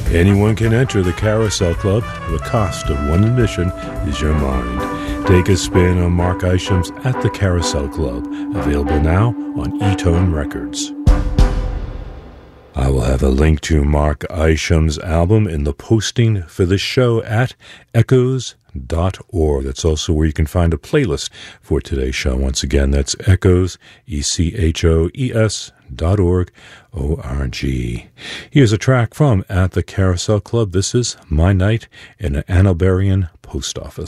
Anyone can enter the Carousel Club. The cost of one admission is your mind. Take a spin on Mark Isham's At the Carousel Club, available now on E-Tone Records. I will have a link to Mark Isham's album in the posting for the show at echoes.org. That's also where you can find a playlist for today's show. Once again, that's echoes, ECHOES.org, O-R-G. Here's a track from At the Carousel Club. This is My Night in an Annabarian Post Office.